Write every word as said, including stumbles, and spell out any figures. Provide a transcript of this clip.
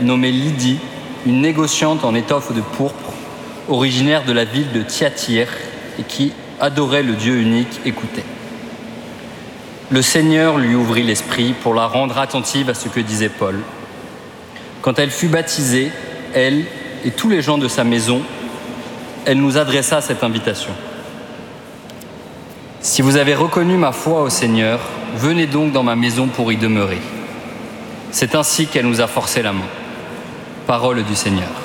nommée Lydie, une négociante en étoffe de pourpre, originaire de la ville de Thyatire et qui adorait le Dieu unique, écoutait. Le Seigneur lui ouvrit l'esprit pour la rendre attentive à ce que disait Paul. Quand elle fut baptisée, elle et tous les gens de sa maison, elle nous adressa cette invitation. « Si vous avez reconnu ma foi au Seigneur, venez donc dans ma maison pour y demeurer. » C'est ainsi qu'elle nous a forcé la main. Parole du Seigneur.